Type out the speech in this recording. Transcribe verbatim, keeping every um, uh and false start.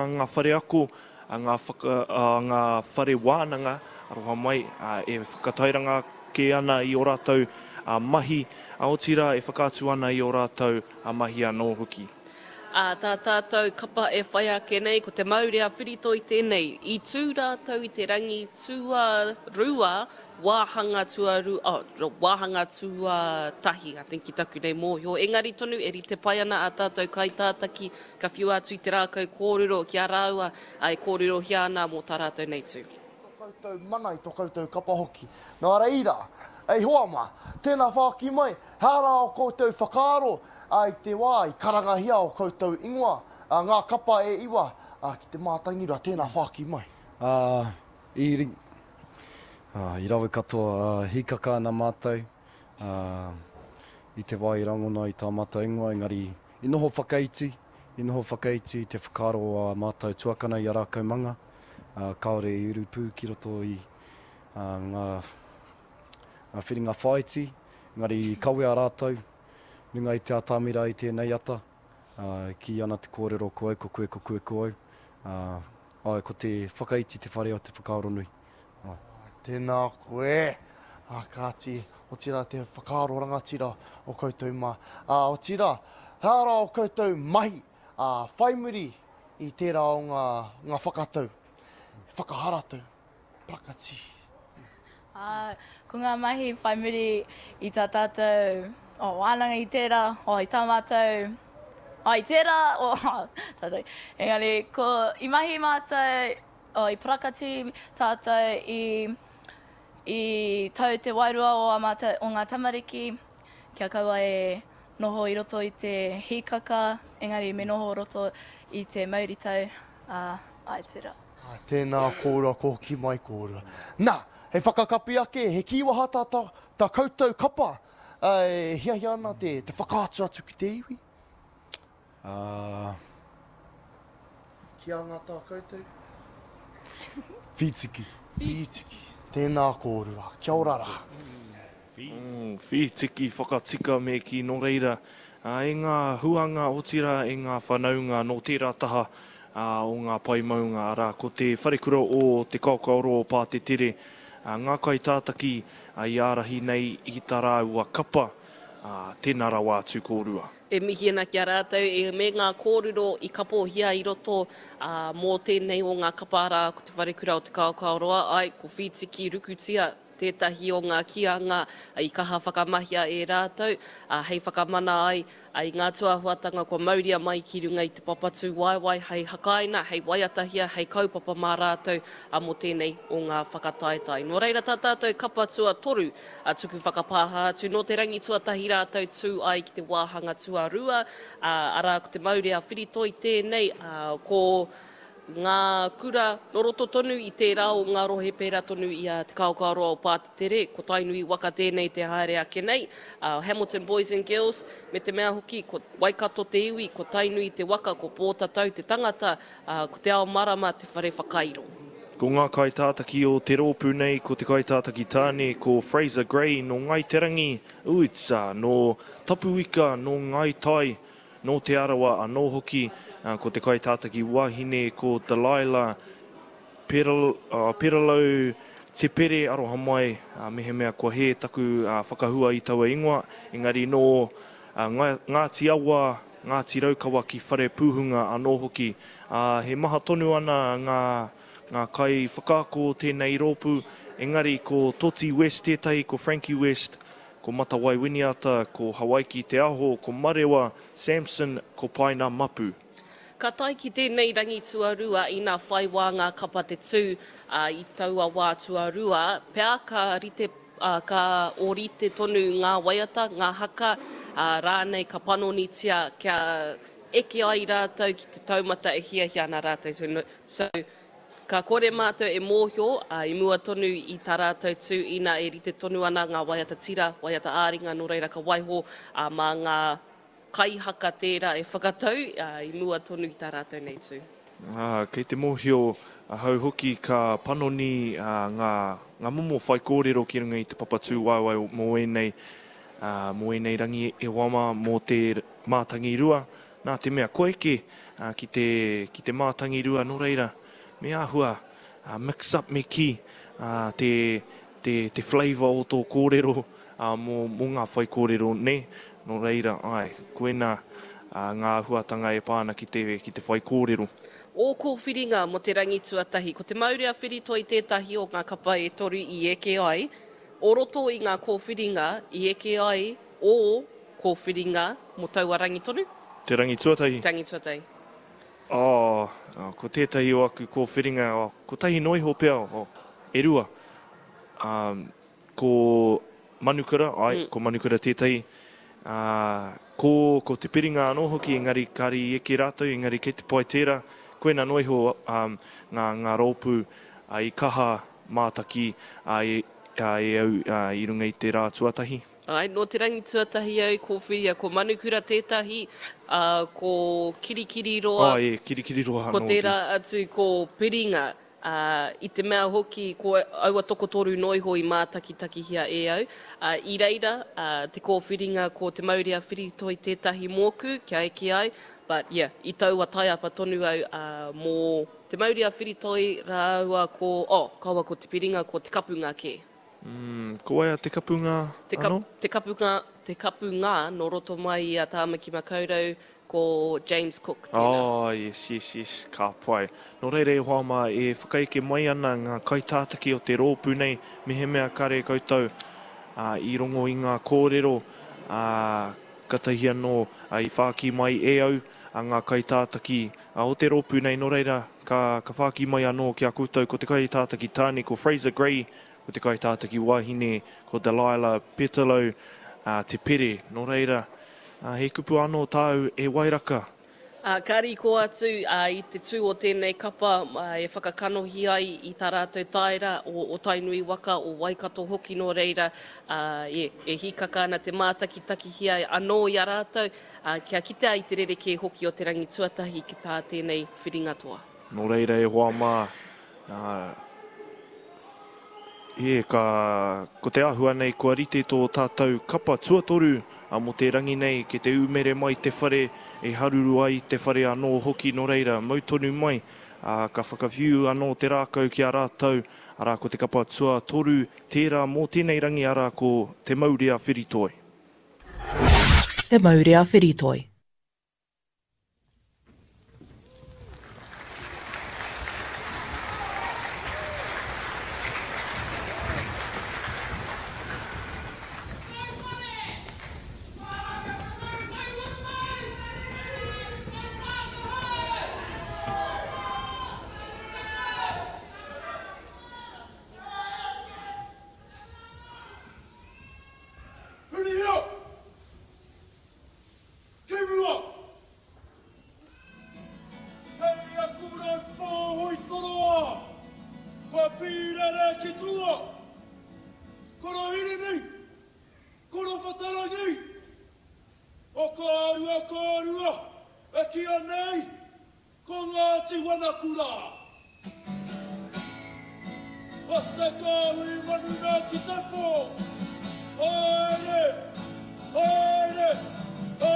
ngā whare ako, a ngā, whaka, a ngā whare wānanga, aroha mai, a, e whakatairanga ke ana i o rātou a mahi, a o tira e whakātu ana i o rātou a mahi anō hoki. A tā tātou kapa e whai ake nei, ko te mauri a whirito i tēnei. I tū rātou i te rangi tua rua, wāhanga tua rua, oh, wāhanga tua tahi, I think i taku nei mōhio. Engari tonu, eri te pai ana a tātou kai tātaki, ka whiu atu i te rākau kōrero ki a rāua, ai kōrero hi ana mō tā rātou nei tū. Tō koutou mana i tō koutou kapa hoki. Nā reira, ei hoa mā, tēnā whāki mai, hāra o koutou whakaaro, ai te wā, i karangahia o koutou ingoa, a ngā kapa e iwa, a ki te mātangira, tēnā whāki mai. Uh, I ring, uh, i rawe katoa, uh, hikaka nā mātou, uh, i te wā i rangona i tā mātou ingoa, engari, i noho whakaiti, i noho whakaiti, te whakaro a mātou tuakana i a rākau manga, uh, kaore i urupu ki roto i uh, ngā, ngā whiringa whaiti, engari i kawe a rātou, Runga i te atamira i tēnei ata, uh, ki ana te kōrero koe, ko koe, ko koe, ko au. Uh, ai, ko te whakaiti te whare o te whakaaro nui. Uh. Tēnā koe, a kāti, o tira te whakaaro rangatira o koutou mā. Uh, o tira, hāra o koutou mahi, uh, whaimuri i tērā o ngā, ngā whakatau, whakaharatau, prakati. Uh, ko ngā mahi whaimuri i tā tātou, o oh, wānanga i tērā, o oh, i tā mātou, o oh, i tērā, o oh, tātou. Engari, ko i mahi mātou, o oh, i prakati tātou i, i tau te wairua o, a mātou, o ngā tamariki, kia kaua e noho i roto i te hikaka, engari me noho roto i te mauritau, uh, ai tērā. Tēnā kōrua, ko ki mai kōrua. Nā, hei whakakapi ake, he kiwahata tā, tā koutou kapa, Uh, hia hia ana te, te whakaatu atu ki te iwi? Uh... Kia ngā tā koutou? Whitiki. Whitiki. Tēnā kōrua. Kia ora rā. Mm, whitiki whakatika me ki no reira. Uh, e ngā huanga o tira e ngā whanaunga no tērā taha uh, o ngā paimaunga ara. Ko te wharekura o te kaukaoro o Pāte Tere. Uh, ngā kai tātaki uh, i ārahi nei i tā rāua kapa, uh, tēnā rā wātu kōrua. E mihi ana ki a rātou, e me ngā kōrero i kapo hia i roto uh, mō tēnei o ngā kapa ara ko te wharekura o te kaukaoroa, ai ko whitiki rukutia, tētahi o ngā kianga i kaha whakamahia e rātou, uh, hei whakamana ai, ai ngā tuahuatanga ko mauria mai ki runga i te papatu waiwai, hei hakaina, hei waiatahia, hei kaupapa mā rātou, a mo tēnei o ngā whakataetai. No reira tā tātou kapa tua toru, a tuku whakapāha atu, no te rangi tuatahi rātou tū ai ki te wāhanga tua rua, uh, ara ko te mauria whirito i tēnei, uh, ko ngā kura noroto tonu i tērā o ngā rohe pērā tonu i a te kaukaoroa o Pāte Tere, ko tainui waka tēnei te haere ake nei. Uh, Hamilton Boys and Girls, me te mea hoki, ko Waikato te iwi, ko tainui te waka, ko pōtatau te tangata, uh, ko te ao marama te whare whakairo. Ko ngā kai tātaki o te rōpū nei, ko te kai tātaki tāne, ko Fraser Gray no Ngai Terangi, Uitsa, no Tapuika, no Ngai Tai, no te arawa anō hoki, Uh, ko te kai tātaki wahine, ko Delilah, Peral, uh, Peralau, te pere aroha mai, uh, mehe mea kua he taku uh, whakahua i taua ingoa, engari no uh, ngā, Ngāti Awa, Ngāti Raukawa ki whare pūhunga anō hoki. Uh, he maha tonu ana ngā, ngā kai whakaako tēnei rōpū, engari ko Toti West tētahi, ko Frankie West, ko Matawai Winiata, ko Hawaiki Te Aho, ko Marewa, Samson, ko Paina Mapu. Ka tai ki tēnei rangi tuarua i nā whai wā ngā kapa te tū uh, i taua wā tuarua. Pea ka rite, uh, ka o rite tonu ngā waiata, ngā haka, uh, rānei ka panonitia kia eke ai rātou ki te taumata e hia hia ana rātou. So, no, so ka kore mātou e mōhio, uh, i mua tonu i tā rātou tū i nā e rite tonu ana ngā waiata tira, waiata āringa, no reira ka waiho, uh, mā ngā kai haka tērā e whakatau, uh, i mua tonu i tā rātou nei tū. Ah, kei te mōhio, uh, hau hoki ka panoni uh, ngā, ngā momo whai kōrero ki runga i te papatū waiwai mō enei, uh, mō enei rangi e wama mō te mātangi rua, nā te mea koeke uh, ki, te, ki te mātangi rua no reira. Me āhua, uh, mix up me ki uh, te, te, te flavour o tō kōrero uh, mō, mō ngā whai kōrero ne. No reira, ai, koe nā uh, ngā huatanga e pāna ki te, ki te whai kōrero. O ko whiringa mo te rangi tuatahi, ko te maurea whiritoi tētahi o ngā kapa e toru i eke ai, o roto i ngā kōwhiringa i eke ai o kōwhiringa mo taua rangi tonu? Te rangi tuatahi? Te rangi tuatahi. Oh, oh, ko tētahi o aku kōwhiringa, oh, ko tahi noiho pēr, oh, e rua. Um, ko manukura, ai, mm. ko manukura tētahi, uh, ko, ko te piringa anō hoki, engari kari eke rātou, engari ke te pai tērā, koe nā noiho um, ngā, ngā rōpū uh, i kaha mātaki uh, i, uh, i, au, uh, i runga i te rā tuatahi. Ai, no te rangi tuatahi au ko whiria, ko manukura tētahi, uh, ko kirikiri roa, oh, e, kirikiri roa ko anō tērā atu ko piringa, uh, i te mea hoki, ko aua tokotoru noiho i mātakitaki hia e au. Uh, I reira, uh, te kōwhiringa ko te maurea whiritoi tētahi mōku, kia eke ai, but yeah, i taua taiapa tonu au uh, mō te maurea whiritoi rāua ko, oh, kaua ko te piringa ko te kapunga ke. Mm, ko aia te kapunga te kap, anō? Te kapunga, te kapunga no roto mai i a Tāmaki Makaurau ko James Cook. Tēnā. Oh, yes, yes, yes, ka pai. No reire e hoama e whakaike mai ana ngā kaitātaki o te rōpū nei, me he mea kare koutou uh, i rongo i ngā kōrero, uh, katahi anō uh, i whāki mai e au, a ngā kaitātaki uh, o te rōpū nei, no reira, ka, ka whāki mai anō ki a koutou, ko te kaitātaki tāne, ko Fraser Gray, ko te kaitātaki wahine, ko Delilah Petalo, uh, te pere, no reira, uh, he kupu anō tāu e wairaka. Uh, kari ko atu uh, i te tū o tēnei kapa uh, e whakakanohi ai i tā rātou taira o, o Tainui Waka o Waikato hoki no reira uh, e, e hikaka ana te mātakitaki hia anō i a rātou uh, kia kite ai te rereke hoki o te rangi tuatahi ki tā tēnei whiringa toa. No reira e hoa mā, uh, e, ka, ko te ahua nei kua rite tō tātou kapa tuatoru a mo te rangi nei ke te umere mai te whare e haruru ai te whare anō hoki no reira mautonu mai a, ka whakawhiu anō te rākau ki a rātou a rā ko te kapa tuatoru tērā mō tēnei rangi a rā ko te maurea whiritoi. Te maurea whiritoi. Haere! Haere!